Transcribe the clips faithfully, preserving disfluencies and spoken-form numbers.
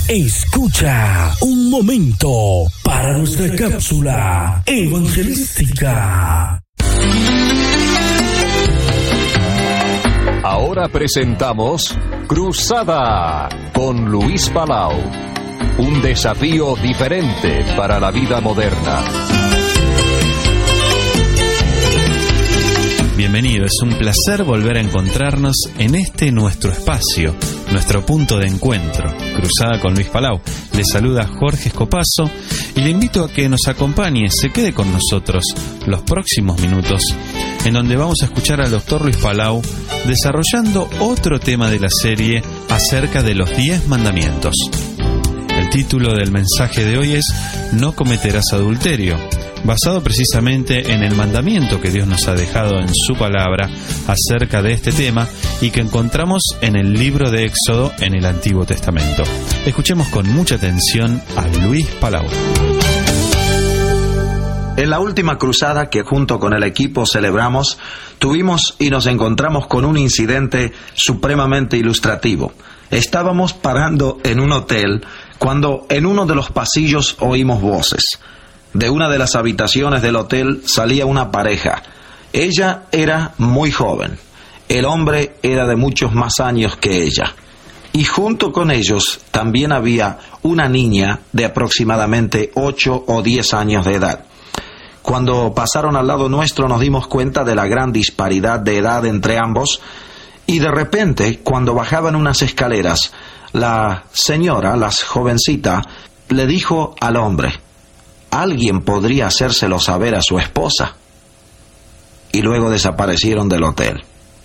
Escucha un momento para nuestra cápsula evangelística. Ahora presentamos Cruzada con Luis Palau. Un desafío diferente para la vida moderna. Bienvenido, es un placer volver a encontrarnos en este nuestro espacio, nuestro punto de encuentro, Cruzada con Luis Palau. Le saluda Jorge Escopazo y le invito a que nos acompañe, se quede con nosotros los próximos minutos, en donde vamos a escuchar al doctor Luis Palau desarrollando otro tema de la serie acerca de los diez mandamientos. El título del mensaje de hoy es No cometerás adulterio, basado precisamente en el mandamiento que Dios nos ha dejado en su palabra acerca de este tema y que encontramos en el libro de Éxodo en el Antiguo Testamento. Escuchemos con mucha atención a Luis Palau. En la última cruzada que junto con el equipo celebramos, tuvimos y nos encontramos con un incidente supremamente ilustrativo. Estábamos parando en un hotel cuando en uno de los pasillos oímos voces. De una de las habitaciones del hotel salía una pareja. Ella era muy joven. El hombre era de muchos más años que ella. Y junto con ellos también había una niña de aproximadamente ocho o diez años de edad. Cuando pasaron al lado nuestro nos dimos cuenta de la gran disparidad de edad entre ambos y de repente, cuando bajaban unas escaleras, la señora, la jovencita, le dijo al hombre: alguien podría hacérselo saber a su esposa. Y luego desaparecieron del hotel.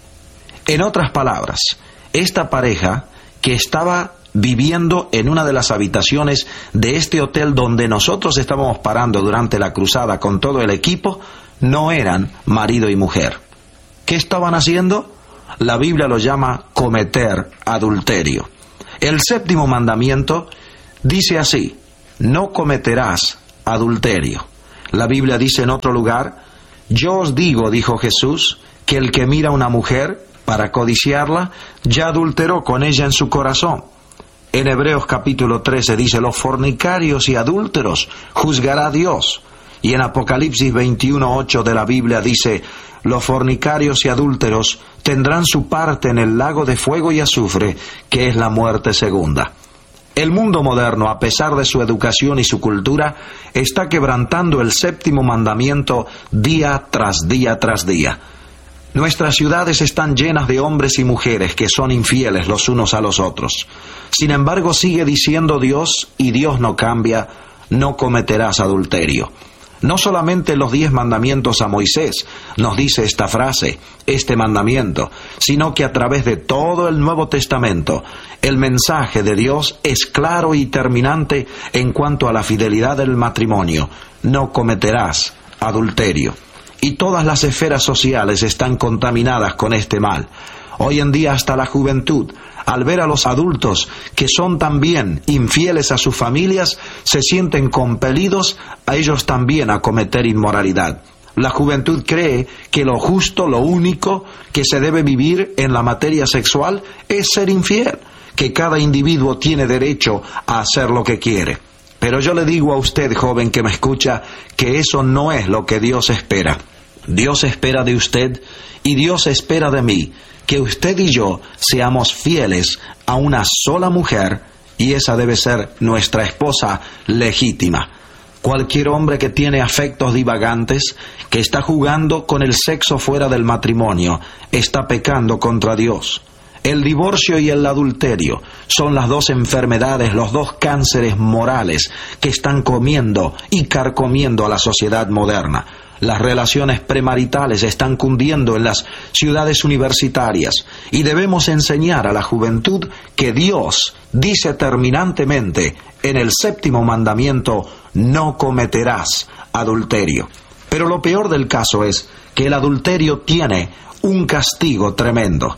En otras palabras, esta pareja que estaba viviendo en una de las habitaciones de este hotel donde nosotros estábamos parando durante la cruzada con todo el equipo, no eran marido y mujer. ¿Qué estaban haciendo? La Biblia lo llama cometer adulterio. El séptimo mandamiento dice así: no cometerás adulterio. La Biblia dice en otro lugar: yo os digo, dijo Jesús, que el que mira a una mujer para codiciarla, ya adulteró con ella en su corazón. En Hebreos capítulo trece dice: los fornicarios y adúlteros juzgará Dios. Y en Apocalipsis veintiuno ocho de la Biblia dice: los fornicarios y adúlteros tendrán su parte en el lago de fuego y azufre, que es la muerte segunda. El mundo moderno, a pesar de su educación y su cultura, está quebrantando el séptimo mandamiento día tras día tras día. Nuestras ciudades están llenas de hombres y mujeres que son infieles los unos a los otros. Sin embargo, sigue diciendo Dios, y Dios no cambia: no cometerás adulterio. No solamente los diez mandamientos a Moisés nos dice esta frase, este mandamiento, sino que a través de todo el Nuevo Testamento, el mensaje de Dios es claro y terminante en cuanto a la fidelidad del matrimonio: no cometerás adulterio. Y todas las esferas sociales están contaminadas con este mal. Hoy en día hasta la juventud, al ver a los adultos que son también infieles a sus familias, se sienten compelidos a ellos también a cometer inmoralidad. La juventud cree que lo justo, lo único que se debe vivir en la materia sexual es ser infiel, que cada individuo tiene derecho a hacer lo que quiere. Pero yo le digo a usted, joven que me escucha, que eso no es lo que Dios espera. Dios espera de usted y Dios espera de mí que usted y yo seamos fieles a una sola mujer, y esa debe ser nuestra esposa legítima. Cualquier hombre que tiene afectos divagantes, que está jugando con el sexo fuera del matrimonio, está pecando contra Dios. El divorcio y el adulterio son las dos enfermedades, los dos cánceres morales que están comiendo y carcomiendo a la sociedad moderna. Las relaciones premaritales están cundiendo en las ciudades universitarias y debemos enseñar a la juventud que Dios dice terminantemente en el séptimo mandamiento: no cometerás adulterio. Pero lo peor del caso es que el adulterio tiene un castigo tremendo.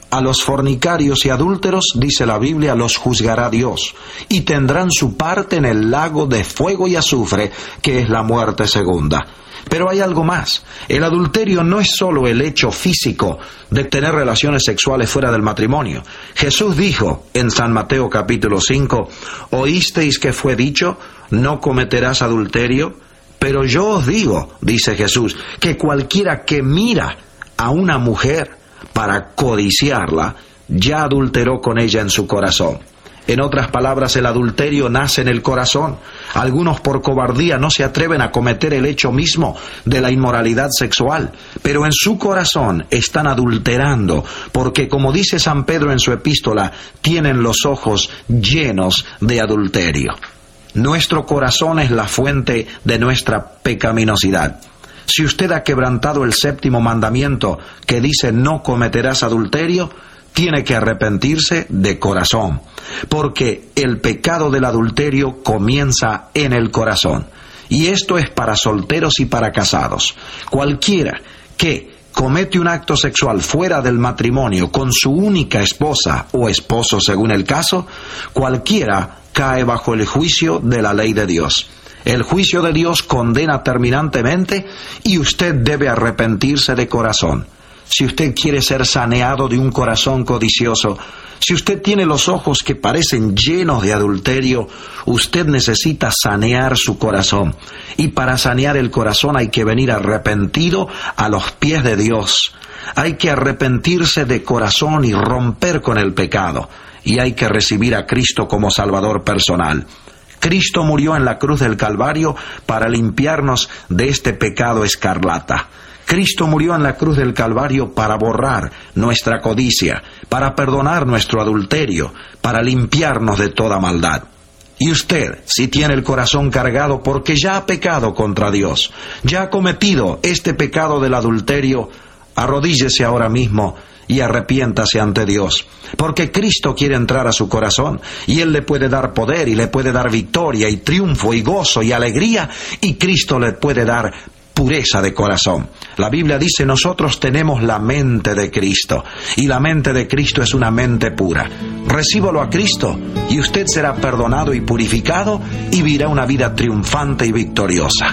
A los fornicarios y adúlteros, dice la Biblia, los juzgará Dios, y tendrán su parte en el lago de fuego y azufre, que es la muerte segunda. Pero hay algo más. El adulterio no es solo el hecho físico de tener relaciones sexuales fuera del matrimonio. Jesús dijo en San Mateo capítulo cinco, ¿oísteis que fue dicho, no cometerás adulterio? Pero yo os digo, dice Jesús, que cualquiera que mira a una mujer para codiciarla, ya adulteró con ella en su corazón. En otras palabras, el adulterio nace en el corazón. Algunos por cobardía no se atreven a cometer el hecho mismo de la inmoralidad sexual, pero en su corazón están adulterando, porque como dice San Pedro en su epístola, tienen los ojos llenos de adulterio. Nuestro corazón es la fuente de nuestra pecaminosidad. Si usted ha quebrantado el séptimo mandamiento que dice no cometerás adulterio, tiene que arrepentirse de corazón, porque el pecado del adulterio comienza en el corazón. Y esto es para solteros y para casados. Cualquiera que comete un acto sexual fuera del matrimonio con su única esposa o esposo según el caso, cualquiera cae bajo el juicio de la ley de Dios. El juicio de Dios condena terminantemente y usted debe arrepentirse de corazón. Si usted quiere ser saneado de un corazón codicioso, si usted tiene los ojos que parecen llenos de adulterio, usted necesita sanear su corazón. Y para sanear el corazón hay que venir arrepentido a los pies de Dios. Hay que arrepentirse de corazón y romper con el pecado. Y hay que recibir a Cristo como Salvador personal. Cristo murió en la cruz del Calvario para limpiarnos de este pecado escarlata. Cristo murió en la cruz del Calvario para borrar nuestra codicia, para perdonar nuestro adulterio, para limpiarnos de toda maldad. Y usted, si tiene el corazón cargado porque ya ha pecado contra Dios, ya ha cometido este pecado del adulterio, arrodíllese ahora mismo y arrepiéntase ante Dios, porque Cristo quiere entrar a su corazón y Él le puede dar poder y le puede dar victoria y triunfo y gozo y alegría, y Cristo le puede dar pureza de corazón. La Biblia dice, nosotros tenemos la mente de Cristo, y la mente de Cristo es una mente pura. Recíbalo a Cristo y usted será perdonado y purificado y vivirá una vida triunfante y victoriosa.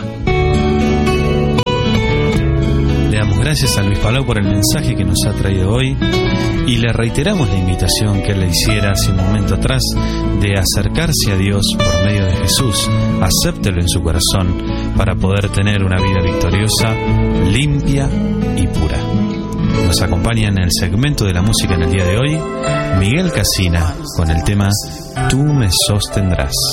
Le damos gracias a Luis Palau por el mensaje que nos ha traído hoy y le reiteramos la invitación que él le hiciera hace un momento atrás de acercarse a Dios por medio de Jesús. Acéptelo en su corazón para poder tener una vida victoriosa, limpia y pura. Nos acompaña en el segmento de la música en el día de hoy Miguel Casina con el tema Tú me sostendrás.